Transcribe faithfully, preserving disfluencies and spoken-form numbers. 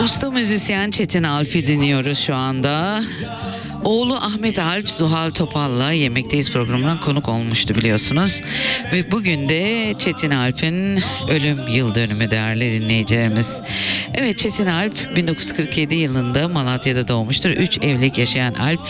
Usta müzisyen Çetin Alp'i dinliyoruz şu anda. Oğlu Ahmet Alp, Zuhal Topal'la Yemekteyiz programına konuk olmuştu biliyorsunuz. Ve bugün de Çetin Alp'in ölüm yıl dönümü değerli dinleyicilerimiz. Evet, Çetin Alp bin dokuz yüz kırk yedi yılında Malatya'da doğmuştur. Üç evlilik yaşayan Alp